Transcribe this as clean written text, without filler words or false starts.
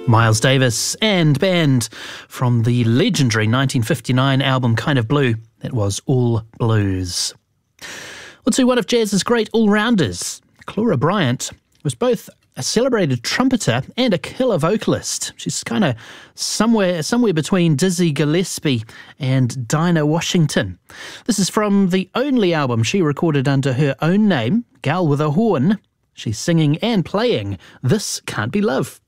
Miles Davis and band from the legendary 1959 album Kind of Blue. That was All Blues. On to one of jazz's great all-rounders. Clora Bryant was both a celebrated trumpeter and a killer vocalist. She's kind of somewhere between Dizzy Gillespie and Dinah Washington. This is from the only album she recorded under her own name, Gal with a Horn. She's singing and playing This Can't Be Love.